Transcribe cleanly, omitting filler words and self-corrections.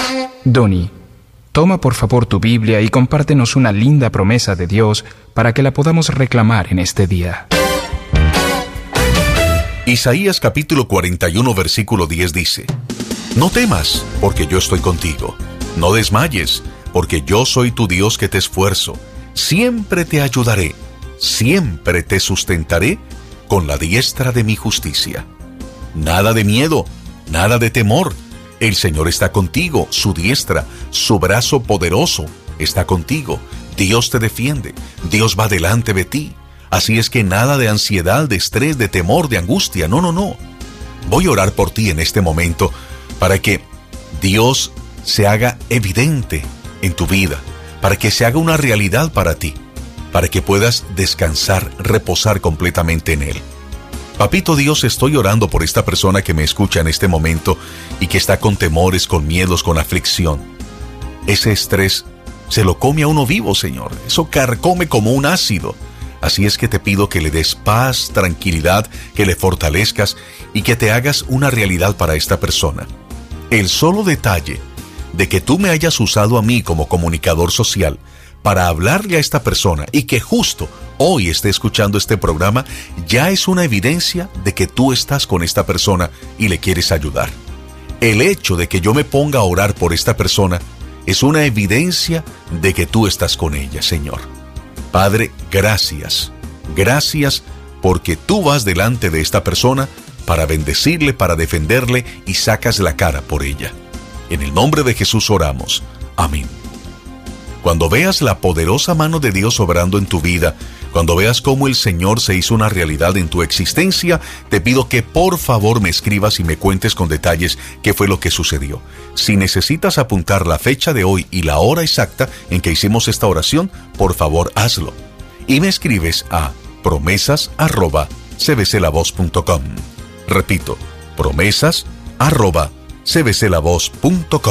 Donnie, toma por favor tu Biblia y compártenos una linda promesa de Dios para que la podamos reclamar en este día. Isaías capítulo 41 versículo 10 dice: No temas, porque yo estoy contigo. No desmayes, porque yo soy tu Dios que te esfuerzo. Siempre te ayudaré, siempre te sustentaré con la diestra de mi justicia. Nada de miedo, nada de temor. El Señor está contigo, su diestra, su brazo poderoso está contigo. Dios te defiende, Dios va delante de ti. Así es que nada de ansiedad, de estrés, de temor, de angustia, no. Voy a orar por ti en este momento para que Dios se haga evidente en tu vida, para que se haga una realidad para ti, para que puedas descansar, reposar completamente en Él. Papito Dios, estoy orando por esta persona que me escucha en este momento y que está con temores, con miedos, con aflicción. Ese estrés se lo come a uno vivo, Señor. Eso carcome como un ácido. Así es que te pido que le des paz, tranquilidad, que le fortalezcas y que te hagas una realidad para esta persona. El solo detalle de que tú me hayas usado a mí como comunicador social para hablarle a esta persona y que justo hoy esté escuchando este programa, ya es una evidencia de que tú estás con esta persona y le quieres ayudar. El hecho de que yo me ponga a orar por esta persona es una evidencia de que tú estás con ella, Señor. Padre, gracias. Gracias porque tú vas delante de esta persona para bendecirle, para defenderle y sacas la cara por ella. En el nombre de Jesús oramos. Amén. Cuando veas la poderosa mano de Dios obrando en tu vida, cuando veas cómo el Señor se hizo una realidad en tu existencia, te pido que por favor me escribas y me cuentes con detalles qué fue lo que sucedió. Si necesitas apuntar la fecha de hoy y la hora exacta en que hicimos esta oración, por favor hazlo. Y me escribes a promesas@cbclavoz.com. Repito, promesas@cbclavoz.com.